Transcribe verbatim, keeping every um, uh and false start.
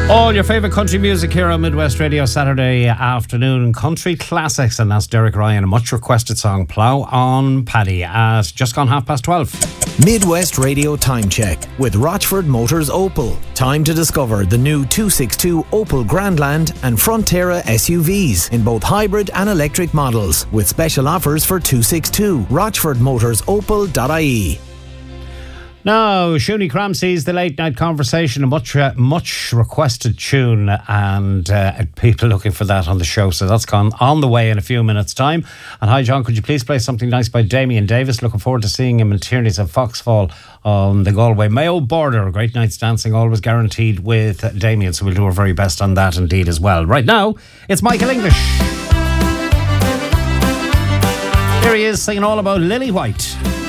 All your favourite country music here on Midwest Radio Saturday afternoon. Country classics, and that's Derek Ryan, a much requested song, Plough On Paddy, at just gone half past twelve. Midwest Radio Time Check with Rochford Motors Opel. Time to discover the new two sixty-two Opel Grandland and Frontera S U Vs in both hybrid and electric models, with special offers for two sixty-two. rochford motors opel dot I E. Now, Shuni Cramsey's The Late Night Conversation, a much uh, much requested tune, and uh, people looking for that on the show. So that's gone on the way in a few minutes' time. And hi, John, could you please play something nice by Damien Davis? Looking forward to seeing him in Tierney's at Foxfall on the Galway Mayo border. A great night's dancing, always guaranteed with Damien. So we'll do our very best on that indeed as well. Right now, it's Michael English. Here he is singing all about Lily White.